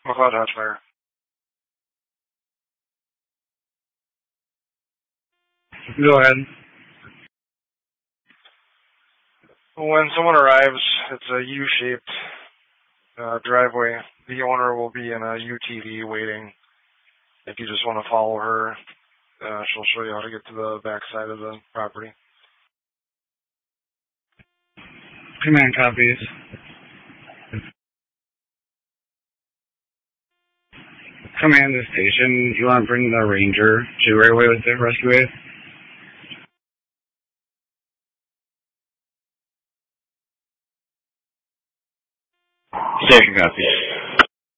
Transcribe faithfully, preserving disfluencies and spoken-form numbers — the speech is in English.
McLeod House Fire. Go ahead. When someone arrives, it's a U-shaped uh, driveway. The owner will be in a U T V waiting. If you just want to follow her, uh, she'll show you how to get to the back side of the property. Command copies. Command the station. You want to bring the ranger to right away with the rescue aid? Station copies.